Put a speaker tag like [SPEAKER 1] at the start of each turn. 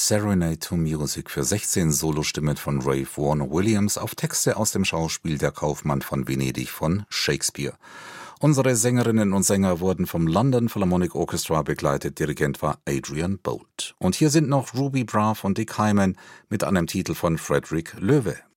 [SPEAKER 1] Serenade to Music für 16 Solostimmen von Ralph Vaughan Williams auf Texte aus dem Schauspiel Der Kaufmann von Venedig von Shakespeare. Unsere Sängerinnen und Sänger wurden vom London Philharmonic Orchestra begleitet, Dirigent war Adrian Boult. Und hier sind noch Ruby Braff und Dick Hyman mit einem Titel von Frederick Loewe.